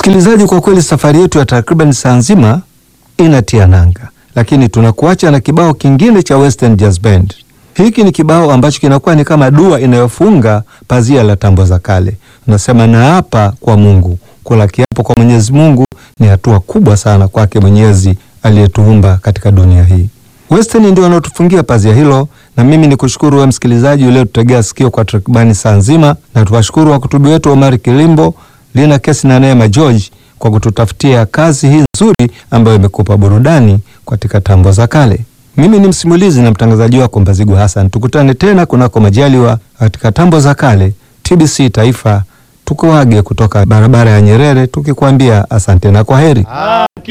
Msikilizaji, kwa kweli safari yetu ya takriban saa nzima inatia nanga, lakini tunakuacha na kibao kingine cha Western Jazz Band. Hiki ni kibao ambacho kinakuwa ni kama dua inayofunga pazia la tambo za kale. Unasema, na hapa kwa Mungu. Kula kiapo kwa Mwenyezi Mungu ni hatua kubwa sana kwake Mwenyezi aliyetuumba katika dunia hii. Western ndio wanaotufungia pazia hilo, na mimi ni kushukuru wewe msikilizaji uliotutegea sikio kwa takribani saa nzima, na tuwashukuru wakutubi wetu Omar Kilimbo, Lina Kesi na Neema George kwa kututafutia kazi hii nzuri ambayo imekupa burudani katika tambo za kale. Mimi ni msimulizi na mtangazaji wako Mbazigu Hassan. Tukutane tena kunako majaliwa katika tambo za kale. TBC Taifa tukuage kutoka barabara ya Nyerere tukikwambia asante na kwaheri.